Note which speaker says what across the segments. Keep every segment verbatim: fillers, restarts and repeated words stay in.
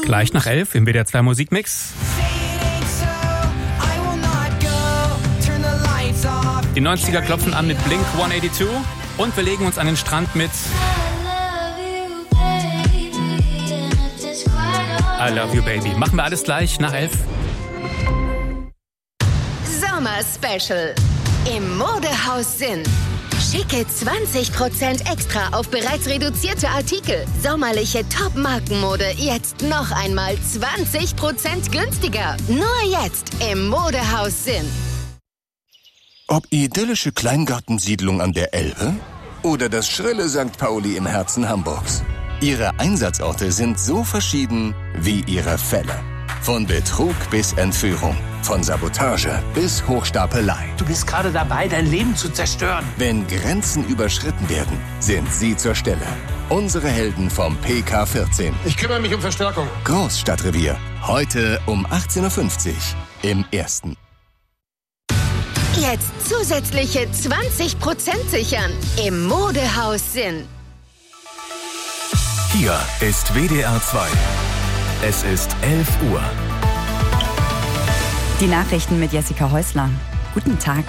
Speaker 1: Gleich nach elf im W D R zwei Musikmix. Die neunziger klopfen an mit Blink hundertzweiundachtzig und wir legen uns an den Strand mit I Love You Baby. Machen wir alles gleich nach elf.
Speaker 2: Sommer-Special im Modehaus Sinn. Schicke zwanzig Prozent extra auf bereits reduzierte Artikel. Sommerliche Top-Markenmode jetzt noch einmal zwanzig Prozent günstiger. Nur jetzt im Modehaus Sinn.
Speaker 3: Ob idyllische Kleingartensiedlung an der Elbe oder das schrille Sankt Pauli im Herzen Hamburgs. Ihre Einsatzorte sind so verschieden wie ihre Fälle. Von Betrug bis Entführung, von Sabotage bis Hochstapelei.
Speaker 4: Du bist gerade dabei, dein Leben zu zerstören.
Speaker 3: Wenn Grenzen überschritten werden, sind sie zur Stelle. Unsere Helden vom P K vierzehn.
Speaker 5: Ich kümmere mich um Verstärkung.
Speaker 3: Großstadtrevier. Heute um achtzehn Uhr fünfzig im Ersten.
Speaker 2: Jetzt zusätzliche zwanzig Prozent sichern im Modehaus Sinn.
Speaker 6: Hier ist W D R zwei. Es ist elf Uhr.
Speaker 7: Die Nachrichten mit Jessica Häusler. Guten Tag.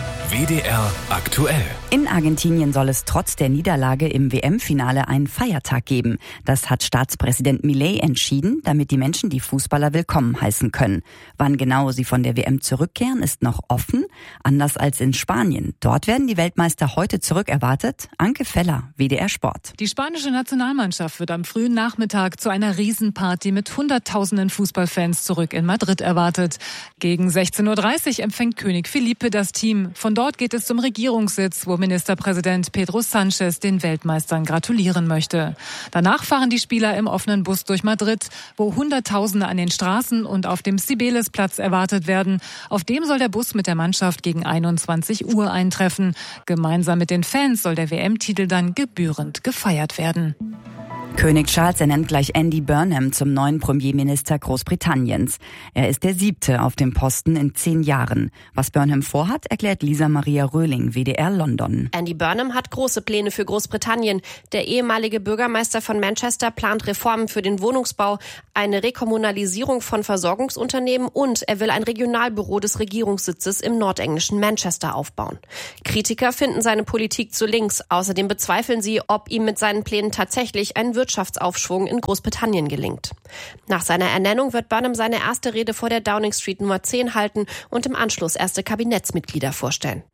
Speaker 6: W D R aktuell.
Speaker 7: In Argentinien soll es trotz der Niederlage im W M-Finale einen Feiertag geben. Das hat Staatspräsident Milei entschieden, damit die Menschen die Fußballer willkommen heißen können. Wann genau sie von der W M zurückkehren, ist noch offen. Anders als in Spanien. Dort werden die Weltmeister heute zurückerwartet. Anke Feller, W D R Sport.
Speaker 8: Die spanische Nationalmannschaft wird am frühen Nachmittag zu einer Riesenparty mit hunderttausenden Fußballfans zurück in Madrid erwartet. Gegen sechzehn Uhr dreißig empfängt König Felipe das Team. Von dort geht es zum Regierungssitz, wo Ministerpräsident Pedro Sánchez den Weltmeistern gratulieren möchte. Danach fahren die Spieler im offenen Bus durch Madrid, wo Hunderttausende an den Straßen und auf dem Cibeles-Platz erwartet werden. Auf dem soll der Bus mit der Mannschaft gegen einundzwanzig Uhr eintreffen. Gemeinsam mit den Fans soll der W M-Titel dann gebührend gefeiert werden.
Speaker 7: König Charles ernennt gleich Andy Burnham zum neuen Premierminister Großbritanniens. Er ist der siebte auf dem Posten in zehn Jahren. Was Burnham vorhat, erklärt Lisa Maria Röhling, W D R London.
Speaker 9: Andy Burnham hat große Pläne für Großbritannien. Der ehemalige Bürgermeister von Manchester plant Reformen für den Wohnungsbau, eine Rekommunalisierung von Versorgungsunternehmen und er will ein Regionalbüro des Regierungssitzes im nordenglischen Manchester aufbauen. Kritiker finden seine Politik zu links. Außerdem bezweifeln sie, ob ihm mit seinen Plänen tatsächlich ein Wirtschaftsaufschwung in Großbritannien gelingt. Nach seiner Ernennung wird Burnham seine erste Rede vor der Downing Street Nummer zehn halten und im Anschluss erste Kabinettsmitglieder vorstellen.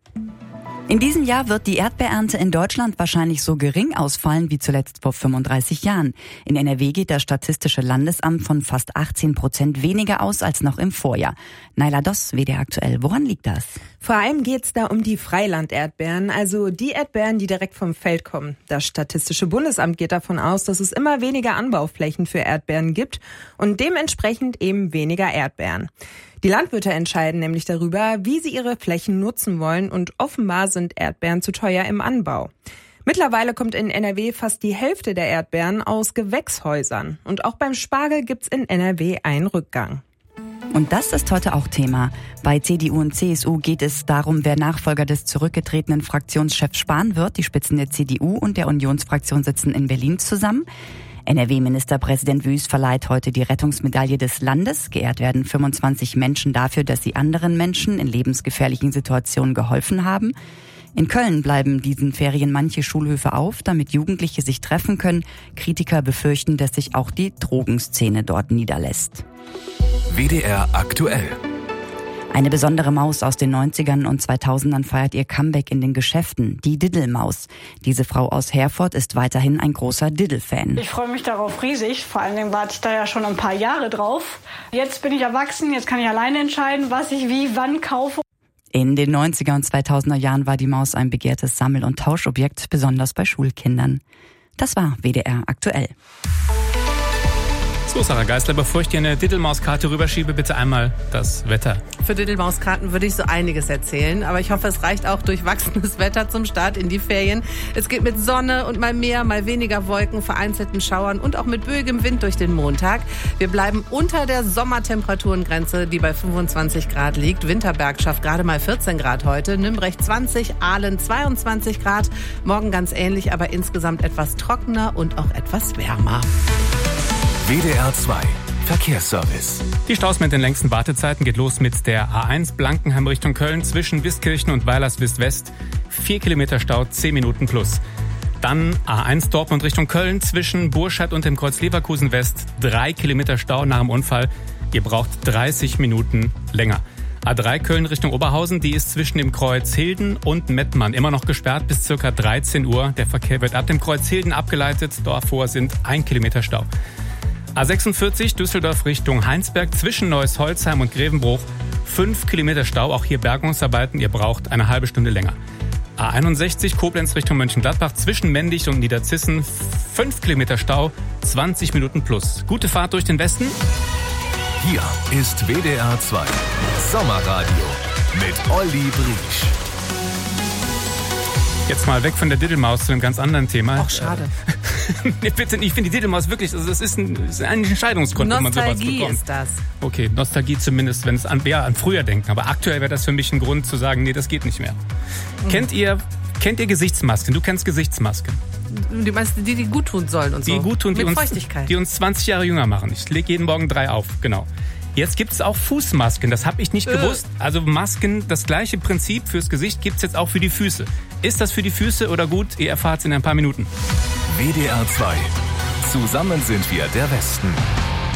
Speaker 7: In diesem Jahr wird die Erdbeerernte in Deutschland wahrscheinlich so gering ausfallen wie zuletzt vor fünfunddreißig Jahren. In N R W geht das Statistische Landesamt von fast achtzehn Prozent weniger aus als noch im Vorjahr. Naila Doss, W D R aktuell. Woran liegt das?
Speaker 10: Vor allem geht's da um die Freiland-Erdbeeren, also die Erdbeeren, die direkt vom Feld kommen. Das Statistische Bundesamt geht davon aus, dass es immer weniger Anbauflächen für Erdbeeren gibt und dementsprechend eben weniger Erdbeeren. Die Landwirte entscheiden nämlich darüber, wie sie ihre Flächen nutzen wollen und offenbar sind Erdbeeren zu teuer im Anbau. Mittlerweile kommt in N R W fast die Hälfte der Erdbeeren aus Gewächshäusern. Und auch beim Spargel gibt's in N R W einen Rückgang.
Speaker 7: Und das ist heute auch Thema. Bei C D U und C S U geht es darum, wer Nachfolger des zurückgetretenen Fraktionschefs Spahn wird. Die Spitzen der C D U und der Unionsfraktion sitzen in Berlin zusammen. N R W-Ministerpräsident Wüst verleiht heute die Rettungsmedaille des Landes. Geehrt werden fünfundzwanzig Menschen dafür, dass sie anderen Menschen in lebensgefährlichen Situationen geholfen haben. In Köln bleiben diesen Ferien manche Schulhöfe auf, damit Jugendliche sich treffen können. Kritiker befürchten, dass sich auch die Drogenszene dort niederlässt.
Speaker 6: W D R aktuell.
Speaker 7: Eine besondere Maus aus den neunzigern und zweitausendern feiert ihr Comeback in den Geschäften, die Diddelmaus. Diese Frau aus Herford ist weiterhin ein großer Diddle-Fan.
Speaker 11: Ich freue mich darauf riesig, vor allen Dingen warte ich da ja schon ein paar Jahre drauf. Jetzt bin ich erwachsen, jetzt kann ich alleine entscheiden, was ich wie wann kaufe.
Speaker 7: In den neunziger und zweitausender Jahren war die Maus ein begehrtes Sammel- und Tauschobjekt, besonders bei Schulkindern. Das war W D R aktuell.
Speaker 1: So, Sarah Geisler, bevor ich dir eine Diddelmauskarte rüberschiebe, bitte einmal das Wetter.
Speaker 12: Für Diddelmauskarten würde ich so einiges erzählen, aber ich hoffe, es reicht auch durchwachsenes Wetter zum Start in die Ferien. Es geht mit Sonne und mal mehr, mal weniger Wolken, vereinzelten Schauern und auch mit böigem Wind durch den Montag. Wir bleiben unter der Sommertemperaturen-Grenze, die bei fünfundzwanzig Grad liegt. Winterberg schafft gerade mal vierzehn Grad heute, Nümbrecht zwanzig, Aalen zweiundzwanzig Grad. Morgen ganz ähnlich, aber insgesamt etwas trockener und auch etwas wärmer.
Speaker 6: W D R zwei Verkehrsservice.
Speaker 1: Die Staus mit den längsten Wartezeiten geht los mit der A eins Blankenheim Richtung Köln zwischen Wiskirchen und Weilerswist-West. Vier Kilometer Stau, zehn Minuten plus. Dann A eins Dortmund Richtung Köln zwischen Burscheid und dem Kreuz Leverkusen West. Drei Kilometer Stau nach dem Unfall. Ihr braucht dreißig Minuten länger. A drei Köln Richtung Oberhausen, die ist zwischen dem Kreuz Hilden und Mettmann immer noch gesperrt bis ca. dreizehn Uhr. Der Verkehr wird ab dem Kreuz Hilden abgeleitet. Davor sind ein Kilometer Stau. A sechsundvierzig Düsseldorf Richtung Heinsberg zwischen Neuss-Holzheim und Grevenbruch. Fünf Kilometer Stau, auch hier Bergungsarbeiten. Ihr braucht eine halbe Stunde länger. A einundsechzig Koblenz Richtung Mönchengladbach zwischen Mendig und Niederzissen. Fünf Kilometer Stau, zwanzig Minuten plus. Gute Fahrt durch den Westen.
Speaker 6: Hier ist W D R zwei Sommerradio mit Olli Briesch.
Speaker 1: Jetzt mal weg von der Diddelmaus zu einem ganz anderen Thema.
Speaker 12: Ach, schade.
Speaker 1: Nee, bitte, ich finde die Diddelmaus wirklich, also das ist ein, das ist ein Entscheidungsgrund, wenn man sowas bekommt.
Speaker 12: Nostalgie ist das.
Speaker 1: Okay, Nostalgie zumindest, wenn es an, ja, an früher denken. Aber aktuell wäre das für mich ein Grund zu sagen, nee, das geht nicht mehr. Mhm. Kennt ihr, kennt ihr Gesichtsmasken? Du kennst Gesichtsmasken.
Speaker 12: Die meinst die, die gut tun sollen und so?
Speaker 1: Die gut tun, die
Speaker 12: Mit
Speaker 1: uns,
Speaker 12: Feuchtigkeit.
Speaker 1: die uns zwanzig Jahre jünger machen. Ich lege jeden Morgen drei auf, genau. Jetzt gibt es auch Fußmasken, das habe ich nicht äh. gewusst. Also Masken, das gleiche Prinzip fürs Gesicht gibt es jetzt auch für die Füße. Ist das für die Füße oder gut? Ihr erfahrt es in ein paar Minuten.
Speaker 6: W D R zwei. Zusammen sind wir der Westen.